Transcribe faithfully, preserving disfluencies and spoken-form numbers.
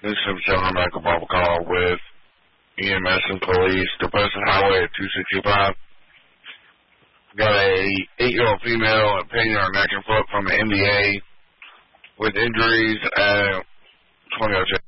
This is John Michael Bobble Call with E M S and police. The Posted Highway at two sixty-five. Got a eight-year-old female at pain in her neck and foot from the N B A with injuries at twenty oh two.